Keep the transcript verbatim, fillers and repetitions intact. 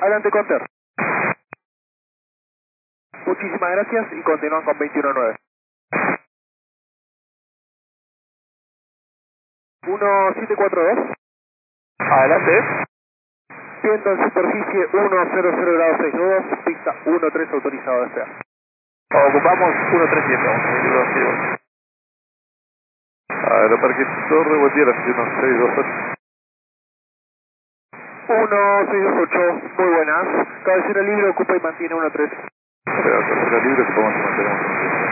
Adelante, Conter. Muchísimas gracias y continúan con veintiuno nueve. uno siete cuatro dos. Adelante. Viento en superficie uno cero cero grados sesenta y dos, pista uno tres autorizado a despegar. Ocupamos uno tres siete. Aeroparque Torre, buen día, la uno seis dos ocho. uno seis dos ocho, muy buenas. Cabecera libre, ocupa y mantiene uno tres. Cabecera libre, ¿cómo se mantenemos?